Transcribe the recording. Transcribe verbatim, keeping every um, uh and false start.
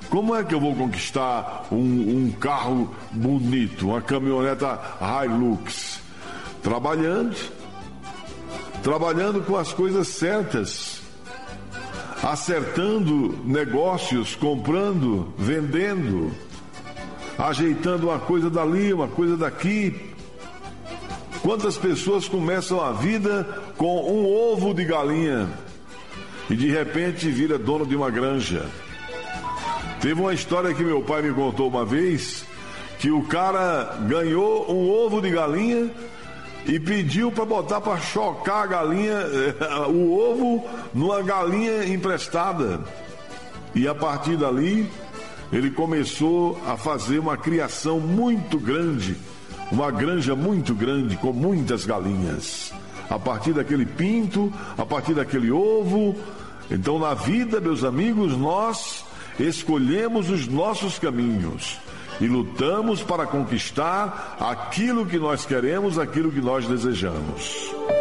Como é que eu vou conquistar um, um carro bonito, uma caminhoneta Hilux? Trabalhando, trabalhando com as coisas certas, acertando negócios, comprando, vendendo, ajeitando uma coisa dali, uma coisa daqui. Quantas pessoas começam a vida com um ovo de galinha e de repente vira dono de uma granja? Teve uma história que meu pai me contou uma vez, que o cara ganhou um ovo de galinha e pediu para botar para chocar a galinha, o ovo numa galinha emprestada. E a partir dali, ele começou a fazer uma criação muito grande, uma granja muito grande, com muitas galinhas. A partir daquele pinto, a partir daquele ovo. Então, na vida, meus amigos, nós escolhemos os nossos caminhos e lutamos para conquistar aquilo que nós queremos, aquilo que nós desejamos.